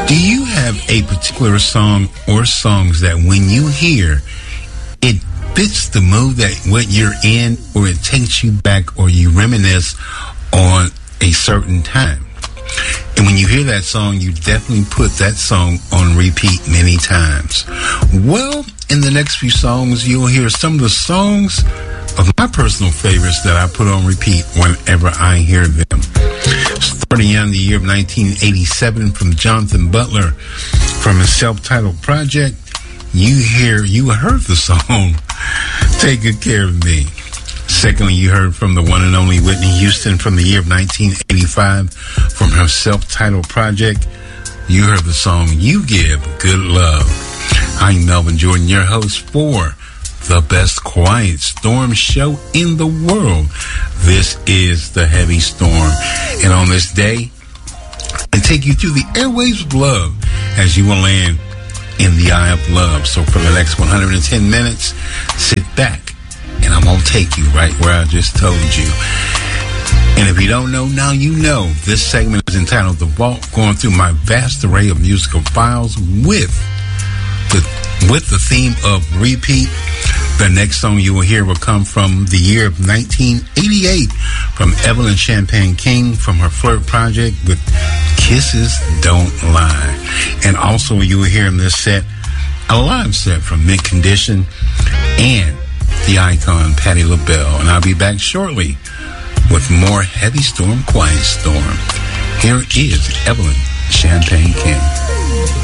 Do you have a particular song or songs that when you hear, it fits the mood that what you're in, or it takes you back, or you reminisce on a certain time? And when you hear that song, you definitely put that song on repeat many times. Well, in the next few songs, you'll hear some of the songs of my personal favorites that I put on repeat whenever I hear them. Starting in the year of 1987 from Jonathan Butler, from his self-titled project, you heard the song, Take Good Care of Me. Secondly, you heard from the one and only Whitney Houston from the year of 1985 from her self-titled project. You heard the song, You Give Good Love. I'm Melvin Jordan, your host for the best quiet storm show in the world. This is The Heavy Storm. And on this day, I take you through the airwaves of love as you will land in the eye of love. So for the next 110 minutes, sit back and I'm going to take you right where I just told you. And if you don't know, now you know. This segment is entitled The Vault, going through my vast array of musical files with the theme of repeat. The next song you will hear will come from the year of 1988 from Evelyn Champagne King from her Flirt project with Kisses Don't Lie. And also you will hear in this set a live set from Mint Condition and the icon Patti LaBelle. And I'll be back shortly with more Heavy Storm, Quiet Storm. Here is Evelyn Champagne King.